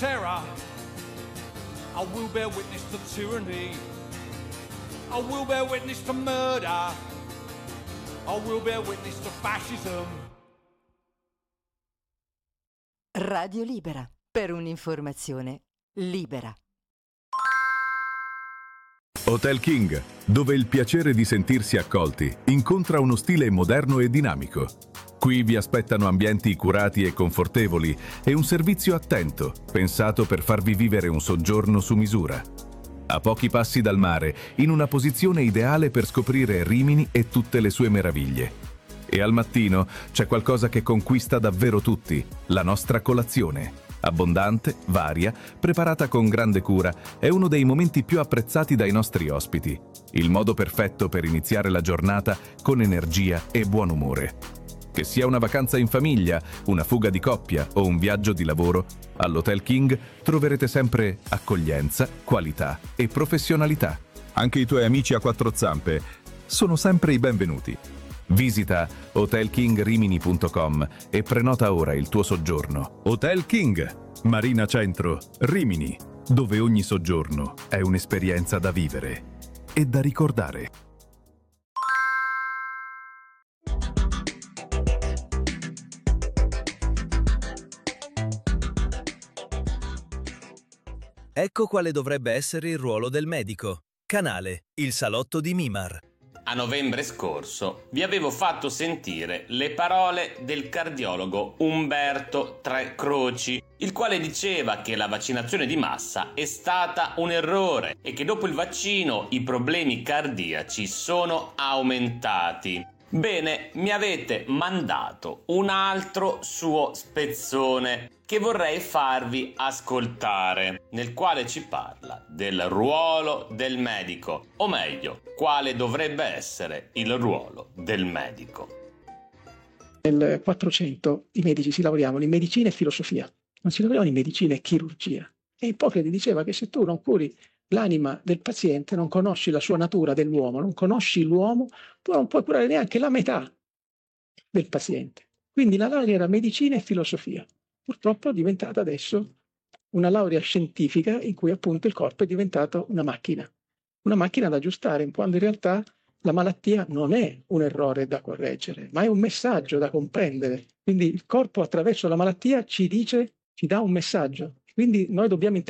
terror. I will bear witness to tyranny. I will bear witness to murder. I will bear witness to fascism. Radio Libera, per un'informazione libera. Hotel King, dove il piacere di sentirsi accolti incontra uno stile moderno e dinamico. Qui vi aspettano ambienti curati e confortevoli e un servizio attento, pensato per farvi vivere un soggiorno su misura. A pochi passi dal mare, in una posizione ideale per scoprire Rimini e tutte le sue meraviglie. E al mattino c'è qualcosa che conquista davvero tutti, la nostra colazione. Abbondante, varia, preparata con grande cura, è uno dei momenti più apprezzati dai nostri ospiti. Il modo perfetto per iniziare la giornata con energia e buon umore. Che sia una vacanza in famiglia, una fuga di coppia o un viaggio di lavoro, all'Hotel King troverete sempre accoglienza, qualità e professionalità. Anche i tuoi amici a quattro zampe sono sempre i benvenuti. Visita hotelkingrimini.com e prenota ora il tuo soggiorno. Hotel King, Marina Centro, Rimini, dove ogni soggiorno è un'esperienza da vivere e da ricordare. Ecco quale dovrebbe essere il ruolo del medico. Canale, il salotto di Mimar. A novembre scorso vi avevo fatto sentire le parole del cardiologo Umberto Trecroci, il quale diceva che la vaccinazione di massa è stata un errore e che dopo il vaccino i problemi cardiaci sono aumentati. Bene, mi avete mandato un altro suo spezzone che vorrei farvi ascoltare, nel quale ci parla del ruolo del medico, o meglio, quale dovrebbe essere il ruolo del medico. Nel 400 i medici si laureavano in medicina e filosofia, non si laureavano in medicina e chirurgia. E Ippocrate diceva che se tu non curi l'anima del paziente, non conosci la sua natura dell'uomo, non conosci l'uomo, tu non puoi curare neanche la metà del paziente. Quindi la laurea era medicina e filosofia. Purtroppo è diventata adesso una laurea scientifica in cui appunto il corpo è diventato una macchina da aggiustare, quando in realtà la malattia non è un errore da correggere, ma è un messaggio da comprendere. Quindi il corpo attraverso la malattia ci dice, ci dà un messaggio. Quindi noi dobbiamo